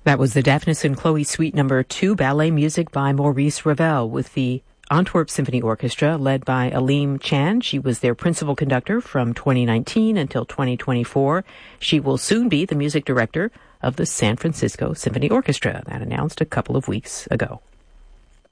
That was the Daphnis and Chloe Suite No. 2, ballet music by Maurice Ravel with the Antwerp Symphony Orchestra led by Aleem Chan. She was their principal conductor from 2019 until 2024. She will soon be the music director of the San Francisco Symphony Orchestra. That announced a couple of weeks ago.